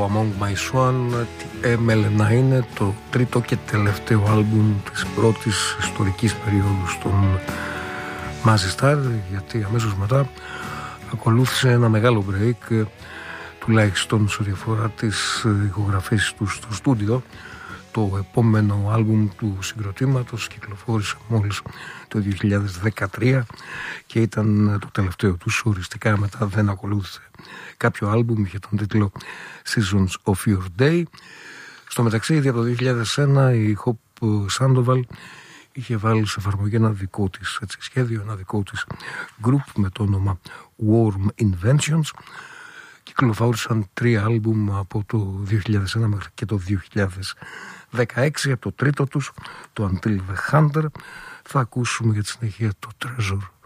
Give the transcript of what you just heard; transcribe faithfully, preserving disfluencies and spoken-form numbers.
Among My Swan, τι έμελε να είναι το τρίτο και τελευταίο άλμπουμ της πρώτης ιστορικής περίοδου των Mazzy Star, γιατί αμέσως μετά ακολούθησε ένα μεγάλο break, τουλάχιστον σε ό,τι αφορά τις ηχογραφήσεις του στο στούντιο. Το επόμενο άλμπουμ του συγκροτήματος κυκλοφόρησε μόλις το δύο χιλιάδες δεκατρία και ήταν το τελευταίο τους. Οριστικά μετά δεν ακολούθησε κάποιο άλμπουμ για τον τίτλο Seasons of Your Day. Στο μεταξύ, ήδη από το δύο χιλιάδες ένα η Hope Sandoval είχε βάλει σε εφαρμογή ένα δικό της έτσι, σχέδιο, ένα δικό της group με το όνομα Warm Inventions. Κυκλοφόρησαν τρία άλμπουμ από το δύο χιλιάδες ένα μέχρι και το δύο χιλιάδες δεκαέξι. Από το τρίτο τους, το Until the Hunter, θα ακούσουμε για τη συνέχεια το Treasure.